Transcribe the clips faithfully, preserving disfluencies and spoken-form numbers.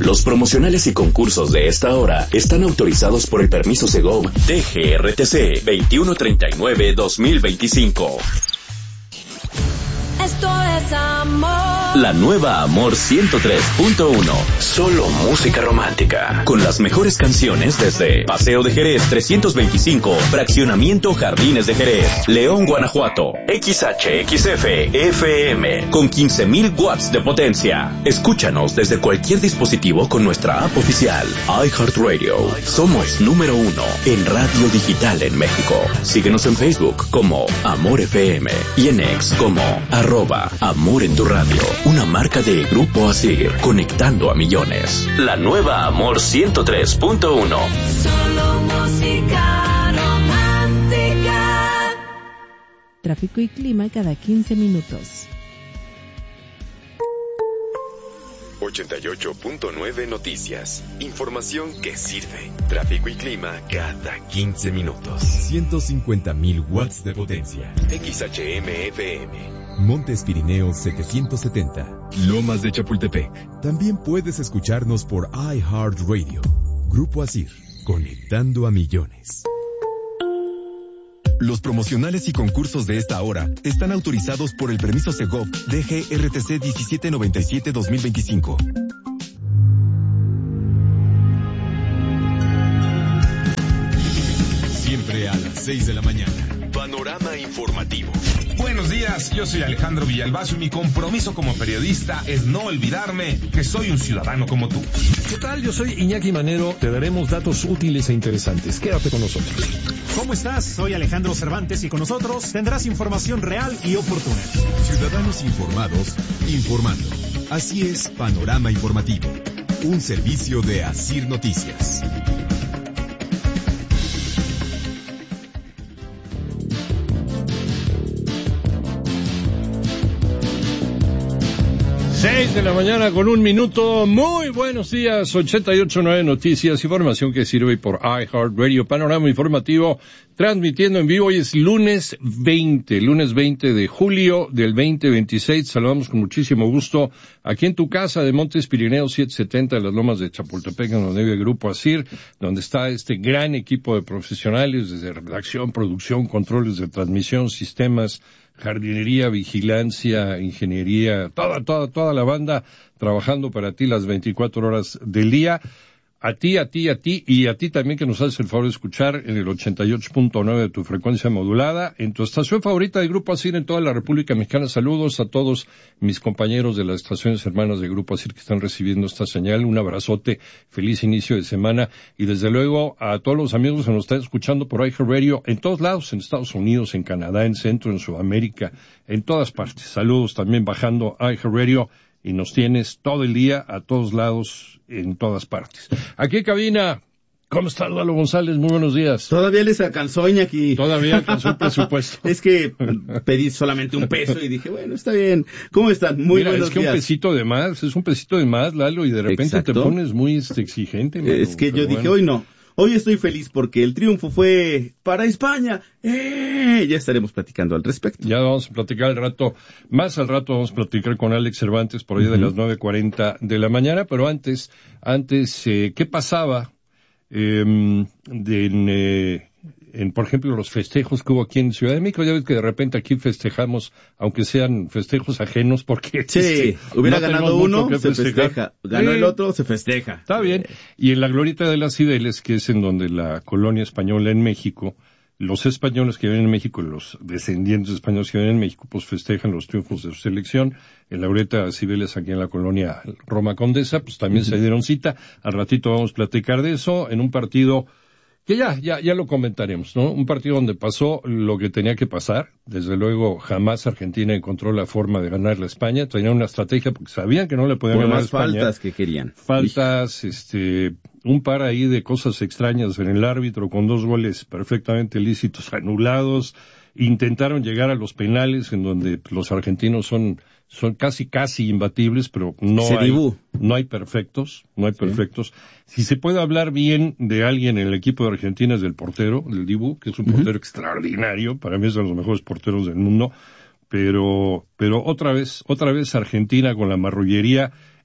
Los promocionales y concursos de esta hora están autorizados por el permiso Segov D G R T C veintiuno treinta y nueve guión dos mil veinticinco. Esto es amor. La nueva Amor ciento tres punto uno. Solo música romántica. Con las mejores canciones desde Paseo de Jerez trescientos veinticinco, Fraccionamiento Jardines de Jerez, León, Guanajuato. X H X F F M con quince mil watts de potencia. Escúchanos desde cualquier dispositivo con nuestra app oficial iHeartRadio. Somos número uno en radio digital en México. Síguenos en Facebook como Amor F M y en X como arroba Amor en tu radio. Una marca de Grupo Asir, conectando a millones. La nueva Amor ciento tres punto uno. Solo música romántica. Tráfico y clima cada quince minutos. ochenta y ocho punto nueve Noticias. Información que sirve. Tráfico y clima cada quince minutos. ciento cincuenta mil watts de potencia. X H M F M. Montes Pirineos setecientos setenta. Lomas de Chapultepec. También puedes escucharnos por iHeartRadio. Grupo Asir, conectando a millones. Los promocionales y concursos de esta hora están autorizados por el permiso Segov D G R T C diecisiete noventa y siete guión dos mil veinticinco. Siempre a las seis de la mañana. Panorama informativo. Buenos días, yo soy Alejandro Villalbazo y mi compromiso como periodista es no olvidarme que soy un ciudadano como tú. ¿Qué tal? Yo soy Iñaki Manero. Te daremos datos útiles e interesantes. Quédate con nosotros. ¿Cómo estás? Soy Alejandro Cervantes y con nosotros tendrás información real y oportuna. Ciudadanos informados, informando. Así es Panorama Informativo. Un servicio de Asir Noticias. Seis de la mañana con un minuto. Muy buenos días. ochenta y ocho punto nueve Noticias, información que sirve por iHeartRadio. Panorama informativo, transmitiendo en vivo. Hoy es lunes veinte, lunes veinte de julio del veinte veintiséis. Saludamos con muchísimo gusto aquí en tu casa de Montes Pirineos setecientos setenta de las Lomas de Chapultepec, en donde vive el Grupo Asir, donde está este gran equipo de profesionales desde redacción, producción, controles de transmisión, sistemas, jardinería, vigilancia, ingeniería, toda, toda, toda la banda trabajando para ti las veinticuatro horas del día. A ti, a ti, a ti, y a ti también que nos haces el favor de escuchar en el ochenta y ocho punto nueve de tu frecuencia modulada, en tu estación favorita de Grupo Asir en toda la República Mexicana. Saludos a todos mis compañeros de las estaciones hermanas de Grupo Asir que están recibiendo esta señal. Un abrazote, feliz inicio de semana, y desde luego a todos los amigos que nos están escuchando por iHeartRadio en todos lados, en Estados Unidos, en Canadá, en Centro, en Sudamérica, en todas partes. Saludos también bajando iHeartRadio, y nos tienes todo el día, a todos lados, en todas partes. Aquí en cabina, ¿cómo está Lalo González? Muy buenos días. Todavía les alcanzó, Iñaki. Todavía alcanzó el presupuesto. Es que pedí solamente un peso y dije, bueno, está bien. ¿Cómo están? Muy Mira, buenos es que días. un pesito de más, es un pesito de más, Lalo, y de repente Exacto. te pones muy este, exigente. Mano, es que yo bueno. dije, hoy no. Hoy estoy feliz porque el triunfo fue para España. ¡Eh! Ya estaremos platicando al respecto. Ya vamos a platicar al rato, más al rato vamos a platicar con Alex Cervantes por ahí uh-huh. de las nueve cuarenta de la mañana, pero antes, antes, eh, ¿qué pasaba eh, de, en, eh, en, por ejemplo, los festejos que hubo aquí en Ciudad de México? Ya ves que de repente aquí festejamos, aunque sean festejos ajenos, porque... Sí, este, hubiera no ganado uno, se festejar. festeja. Ganó sí. el otro, se festeja. Está bien. Y en la Glorieta de las Cibeles, que es en donde la colonia española en México, los españoles que viven en México y los descendientes españoles que viven en México, pues festejan los triunfos de su selección. En la Glorieta de las Cibeles, aquí en la colonia Roma Condesa, pues también uh-huh. se dieron cita. Al ratito vamos a platicar de eso en un partido que ya, ya, ya lo comentaremos, ¿no? Un partido donde pasó lo que tenía que pasar. Desde luego, jamás Argentina encontró la forma de ganarle a España. Tenían una estrategia porque sabían que no le podían Por ganar a las España. faltas que querían. Faltas, este, un par ahí de cosas extrañas en el árbitro con dos goles perfectamente lícitos anulados. Intentaron llegar a los penales en donde los argentinos son, son casi, casi imbatibles, pero no hay, no hay perfectos, no hay perfectos. Sí. Si se puede hablar bien de alguien en el equipo de Argentina es del portero, del Dibu, que es un uh-huh. portero extraordinario, para mí es de los mejores porteros del mundo, pero, pero otra vez, otra vez Argentina con la marrullería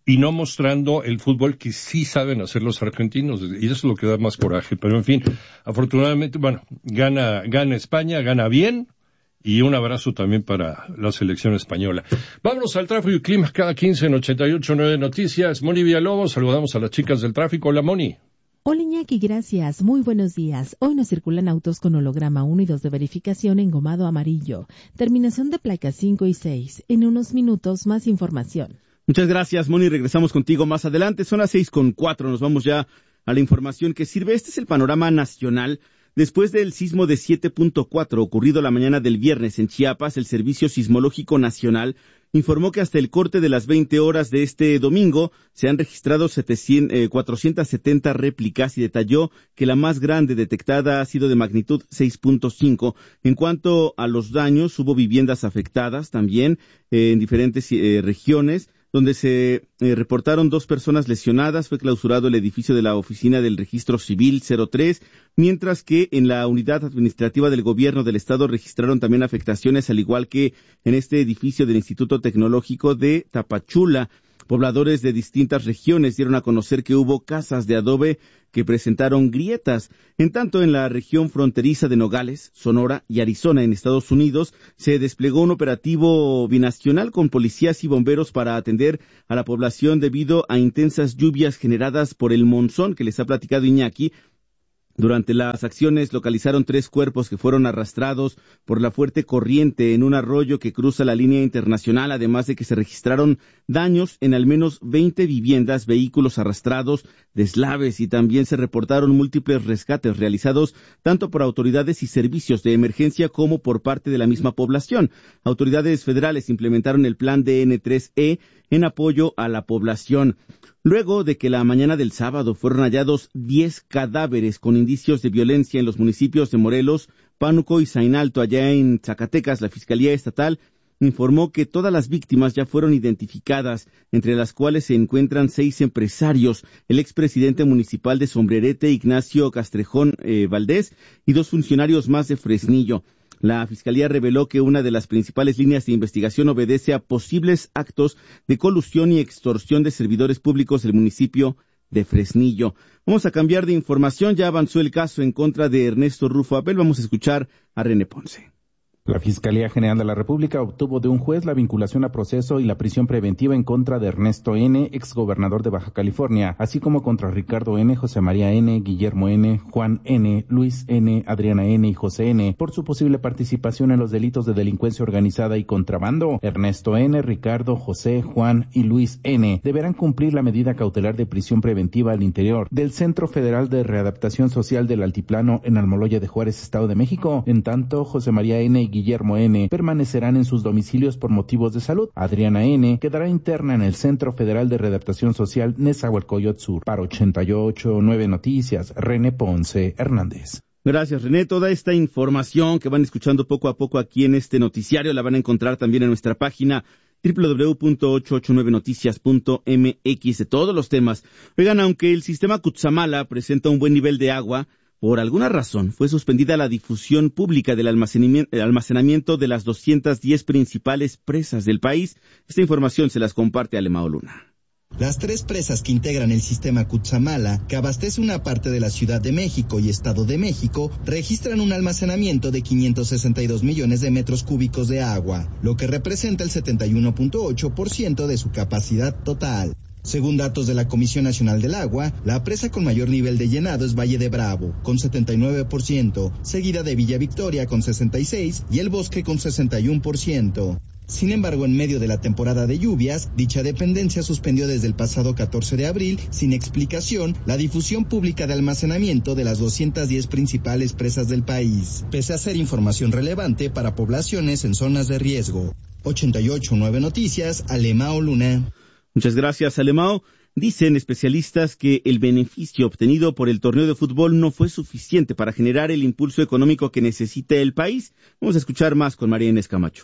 y no mostrando el fútbol que sí saben hacer los argentinos, y eso es lo que da más coraje. Pero en fin, afortunadamente, bueno, gana, gana España, gana bien, y un abrazo también para la selección española. Vámonos al tráfico y clima cada quince en ochenta y ocho punto nueve Noticias. Moni Villalobos, saludamos a las chicas del tráfico. Hola, Moni. Hola Iñaki, gracias. Muy buenos días. Hoy nos circulan autos con holograma uno y dos de verificación engomado amarillo. Terminación de placas cinco y seis. En unos minutos más información. Muchas gracias, Moni. Regresamos contigo más adelante. Son las seis con cuatro. Nos vamos ya a la información que sirve. Este es el panorama nacional. Después del sismo de siete punto cuatro ocurrido la mañana del viernes en Chiapas, el Servicio Sismológico Nacional informó que hasta el corte de las veinte horas de este domingo se han registrado cuatrocientas setenta réplicas y detalló que la más grande detectada ha sido de magnitud seis punto cinco. En cuanto a los daños, hubo viviendas afectadas también eh, en diferentes eh, regiones, donde se eh, reportaron dos personas lesionadas. Fue clausurado el edificio de la Oficina del Registro Civil cero tres, mientras que en la Unidad Administrativa del Gobierno del Estado registraron también afectaciones, al igual que en este edificio del Instituto Tecnológico de Tapachula. Pobladores de distintas regiones dieron a conocer que hubo casas de adobe que presentaron grietas. En tanto, en la región fronteriza de Nogales, Sonora y Arizona, en Estados Unidos, se desplegó un operativo binacional con policías y bomberos para atender a la población debido a intensas lluvias generadas por el monzón que les ha platicado Iñaki. Durante las acciones localizaron tres cuerpos que fueron arrastrados por la fuerte corriente en un arroyo que cruza la línea internacional, además de que se registraron daños en al menos veinte viviendas, vehículos arrastrados, deslaves, y también se reportaron múltiples rescates realizados tanto por autoridades y servicios de emergencia como por parte de la misma población. Autoridades federales implementaron el plan D N tres E en apoyo a la población. Luego de que la mañana del sábado fueron hallados diez cadáveres con indicios de violencia en los municipios de Morelos, Pánuco y Zainalto, allá en Zacatecas, la Fiscalía Estatal informó que todas las víctimas ya fueron identificadas, entre las cuales se encuentran seis empresarios, el expresidente municipal de Sombrerete, Ignacio Castrejón eh, Valdés, y dos funcionarios más de Fresnillo. La Fiscalía reveló que una de las principales líneas de investigación obedece a posibles actos de colusión y extorsión de servidores públicos del municipio de Fresnillo. Vamos a cambiar de información. Ya avanzó el caso en contra de Ernesto Rufo Abel. Vamos a escuchar a René Ponce. La Fiscalía General de la República obtuvo de un juez la vinculación a proceso y la prisión preventiva en contra de Ernesto N., exgobernador de Baja California, así como contra Ricardo N., José María N., Guillermo N., Juan N., Luis N., Adriana N. y José N., por su posible participación en los delitos de delincuencia organizada y contrabando. Ernesto N., Ricardo, José, Juan y Luis N. deberán cumplir la medida cautelar de prisión preventiva al interior del Centro Federal de Readaptación Social del Altiplano en Almoloya de Juárez, Estado de México. En tanto, José María N. y Guillermo N. permanecerán en sus domicilios por motivos de salud. Adriana N. quedará interna en el Centro Federal de Readaptación Social Nezahualcóyotl Sur. Para ochenta y ocho punto nueve Noticias, René Ponce Hernández. Gracias, René. Toda esta información que van escuchando poco a poco aquí en este noticiario la van a encontrar también en nuestra página doble u doble u doble u punto ochocientos ochenta y nueve noticias punto m x de todos los temas. Oigan, aunque el sistema Cutzamala presenta un buen nivel de agua, por alguna razón fue suspendida la difusión pública del almacenamiento de las doscientas diez principales presas del país. Esta información se las comparte Alemao Luna. Las tres presas que integran el sistema Cutzamala, que abastece una parte de la Ciudad de México y Estado de México, registran un almacenamiento de quinientos sesenta y dos millones de metros cúbicos de agua, lo que representa el setenta y uno punto ocho por ciento de su capacidad total. Según datos de la Comisión Nacional del Agua, la presa con mayor nivel de llenado es Valle de Bravo, con setenta y nueve por ciento, seguida de Villa Victoria con sesenta y seis por ciento y El Bosque con sesenta y uno por ciento. Sin embargo, en medio de la temporada de lluvias, dicha dependencia suspendió desde el pasado catorce de abril, sin explicación, la difusión pública de almacenamiento de las doscientas diez principales presas del país, pese a ser información relevante para poblaciones en zonas de riesgo. ochenta y ocho punto nueve Noticias, Alemao Luna. Muchas gracias, Alemao. Dicen especialistas que el beneficio obtenido por el torneo de fútbol no fue suficiente para generar el impulso económico que necesita el país. Vamos a escuchar más con María Inés Camacho.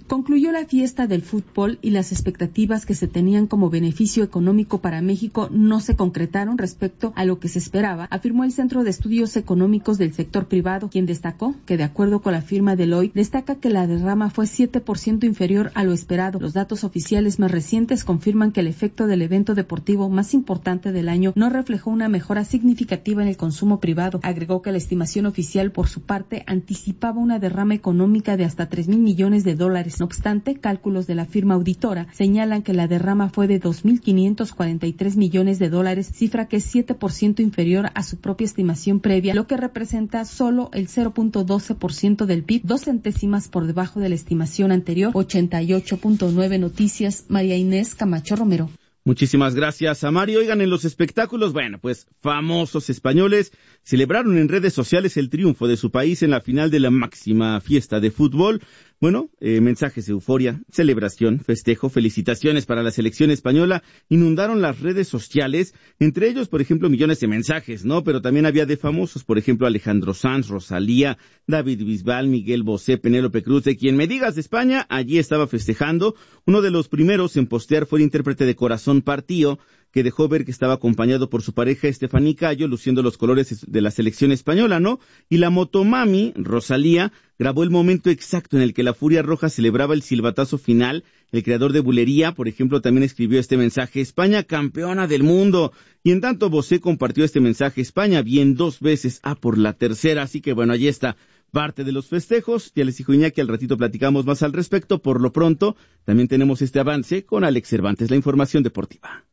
Concluyó la fiesta del fútbol y las expectativas que se tenían como beneficio económico para México no se concretaron respecto a lo que se esperaba, afirmó el Centro de Estudios Económicos del Sector Privado, quien destacó que de acuerdo con la firma Deloitte, destaca que la derrama fue siete por ciento inferior a lo esperado. Los datos oficiales más recientes confirman que el efecto del evento deportivo más importante del año no reflejó una mejora significativa en el consumo privado. Agregó que la estimación oficial, por su parte, anticipaba una derrama económica de hasta tres mil millones de dólares. No obstante, cálculos de la firma auditora señalan que la derrama fue de dos mil quinientos cuarenta y tres millones de dólares, cifra que es siete por ciento inferior a su propia estimación previa, lo que representa solo el cero punto doce por ciento del P I B, dos centésimas por debajo de la estimación anterior. ochenta y ocho punto nueve Noticias, María Inés Camacho Romero. Muchísimas gracias a Mario. Oigan, en los espectáculos, bueno, pues famosos españoles celebraron en redes sociales el triunfo de su país en la final de la máxima fiesta de fútbol. Bueno, eh, mensajes de euforia, celebración, festejo, felicitaciones para la selección española inundaron las redes sociales, entre ellos, por ejemplo, millones de mensajes, ¿no? Pero también había de famosos, por ejemplo, Alejandro Sanz, Rosalía, David Bisbal, Miguel Bosé, Penélope Cruz, de quien me digas de España, allí estaba festejando. Uno de los primeros en postear fue el intérprete de Corazón Partido, que dejó ver que estaba acompañado por su pareja Estefanía Cayo, luciendo los colores de la selección española, ¿no? Y la motomami, Rosalía, grabó el momento exacto en el que la Furia Roja celebraba el silbatazo final. El creador de Bulería, por ejemplo, también escribió este mensaje: España campeona del mundo. Y en tanto Bosé compartió este mensaje: España bien dos veces, a por la tercera. Así que bueno, allí está parte de los festejos. Ya les dijo Iñaki, al ratito platicamos más al respecto. Por lo pronto, también tenemos este avance con Alex Cervantes, la información deportiva.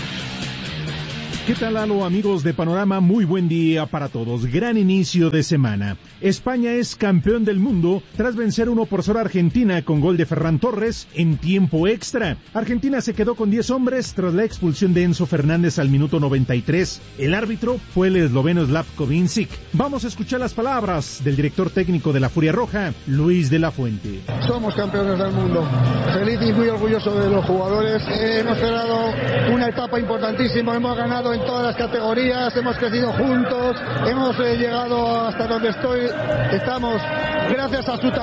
¿Qué tal, Lalo, amigos de Panorama? Muy buen día para todos. Gran inicio de semana. España es campeón del mundo tras vencer uno por cero a Argentina con gol de Ferran Torres en tiempo extra. Argentina se quedó con diez hombres tras la expulsión de Enzo Fernández al minuto noventa y tres. El árbitro fue el esloveno Slavko Vincic. Vamos a escuchar las palabras del director técnico de la Furia Roja, Luis de la Fuente. Somos campeones del mundo. Feliz y muy orgulloso de los jugadores. Hemos cerrado una etapa importantísima. Hemos ganado en todas las categorías, hemos crecido juntos, hemos eh, llegado hasta donde estoy, estamos gracias a su